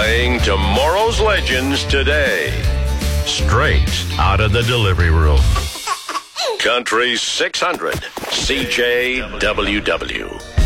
Playing tomorrow's legends today. Straight out of the delivery room. Country 600, CJWW.